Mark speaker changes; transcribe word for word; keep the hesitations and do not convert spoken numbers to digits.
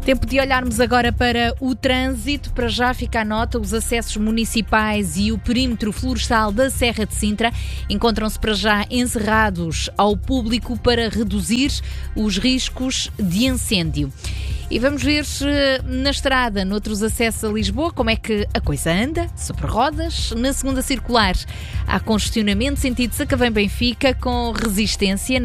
Speaker 1: Tempo de olharmos agora para o trânsito. Para já fica a nota, os acessos municipais e o perímetro florestal da Serra de Sintra encontram-se para já encerrados ao público para reduzir os riscos de incêndio. E vamos ver na estrada, noutros acessos a Lisboa, como é que a coisa anda, sobre rodas. Na segunda circular há congestionamento, sentido Sacavém-Benfica, com resistência.